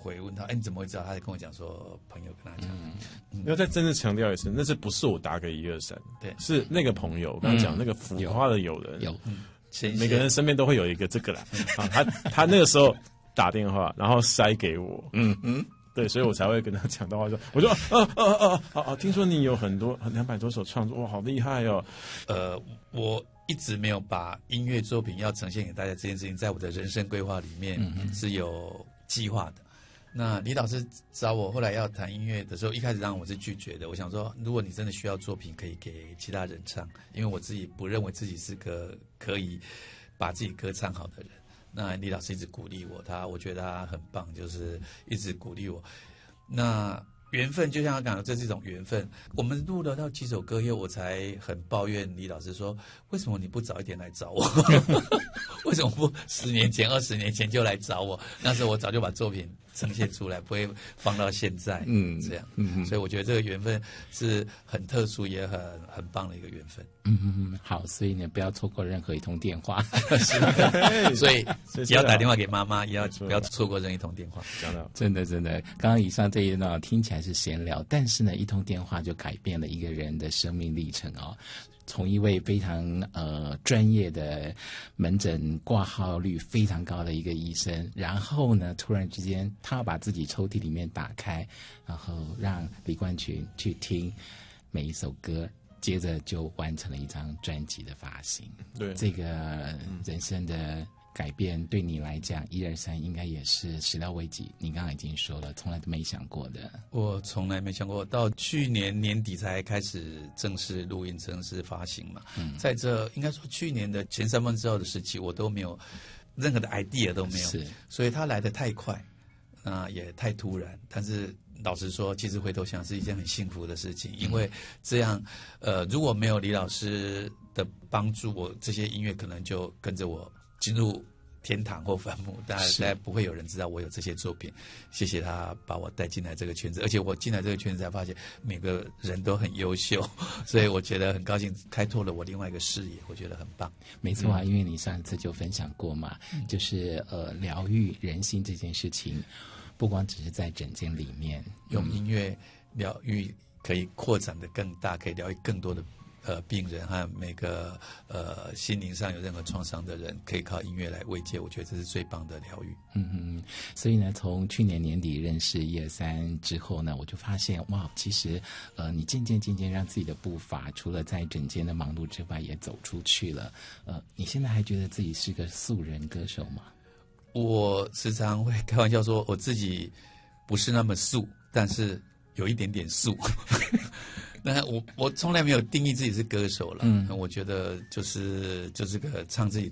回问他，你怎么会知道？他就跟我讲说朋友跟他讲。 要再真的强调一次，那是不是我打给123？ 对， 是那个朋友，我刚刚讲那个浮夸的友人， 有， 每个人身边都会有一个这个啦。他那个时候打电话，然后塞给我，对，所以我才会跟他讲到话说，我说听说你有很多200多首创作，哇，好厉害哦。 我一直没有把音乐作品要呈现给大家这件事情，在我的人生规划里面是有计划的。那李老师找我后来要谈音乐的时候，一开始让我是拒绝的。我想说，如果你真的需要作品，可以给其他人唱，因为我自己不认为自己是个可以把自己歌唱好的人。那李老师一直鼓励我，我觉得他很棒，就是一直鼓励我。那缘分就像他讲的，这是一种缘分。我们录了到几首歌以后，我才很抱怨李老师说，为什么你不早一点来找我？为什么不10年前、20年前就来找我？那时候我早就把作品呈现出来，不会放到现在。这样。所以我觉得这个缘分是很特殊，也很棒的一个缘分。 好，所以呢，不要错过任何一通电话。 所以也要打电话给妈妈，也要不要错过任何一通电话。 真的，刚刚以上这一段听起来是闲聊，但是呢，一通电话就改变了一个人的生命历程哦。从一位非常专业的门诊挂号率非常高的一个医生，然后呢，突然之间他要把自己抽屉里面打开，然后让李冠群去听每一首歌，接着就完成了一张专辑的发行。 对， 这个人生的改变对你来讲，123应该也是始料未及。你刚刚已经说了，从来都没想过的。 我从来没想过，到去年年底才开始正式录音、正式发行嘛。在这应该说去年的前3分之2的时期，我都没有任何的 idea 都没有，所以它来得太快，也太突然。但是老实说，其实回头想是一件很幸福的事情，因为这样，如果没有李老师的帮助，我这些音乐可能就跟着我进入天堂或坟墓，大家不会有人知道我有这些作品。谢谢他把我带进来这个圈子，而且我进来这个圈子才发现每个人都很优秀，所以我觉得很高兴，开拓了我另外一个视野，我觉得很棒。 没错啊，因为你上一次就分享过嘛，就是疗愈人心这件事情，不光只是在诊间里面用音乐疗愈，可以扩展的更大，可以疗愈更多的病人和每个心灵上有任何创伤的人，可以靠音乐来慰藉，我觉得这是最棒的疗愈。 所以呢，从去年年底认识123之后呢，我就发现哇，其实你渐渐让自己的步伐，除了在诊间的忙碌之外，也走出去了。你现在还觉得自己是个素人歌手吗？ 我时常会开玩笑说，我自己不是那么素，但是有一点点素。那我从来没有定义自己是歌手了。我觉得就是个唱自己